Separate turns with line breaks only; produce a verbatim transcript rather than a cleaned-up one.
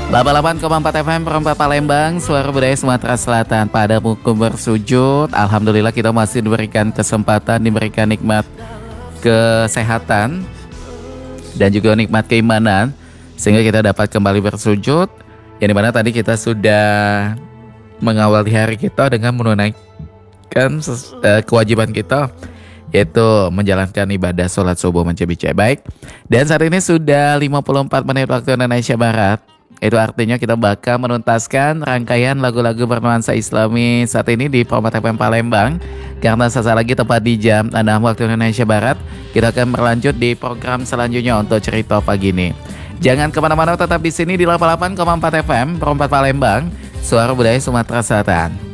delapan puluh delapan koma empat F M Perempat Palembang, suara budaya Sumatera Selatan. Pada hukum bersujud, alhamdulillah kita masih diberikan kesempatan, diberikan nikmat kesehatan dan juga nikmat keimanan, sehingga kita dapat kembali bersujud. Yang dimana tadi kita sudah mengawali hari kita dengan menunaikan ses- eh, kewajiban kita, yaitu menjalankan ibadah sholat subuh mencebicai. Baik, dan saat ini sudah lima puluh empat menit waktu Indonesia Barat. Itu artinya kita bakal menuntaskan rangkaian lagu-lagu bernuansa Islami saat ini di Perempat F M Palembang. Karena sesaat lagi tepat di jam enam waktu Indonesia Barat, kita akan berlanjut di program selanjutnya untuk cerita pagi ini. Jangan kemana-mana, tetap di sini di delapan puluh delapan koma empat F M Perempat Palembang, suara budaya Sumatera Selatan.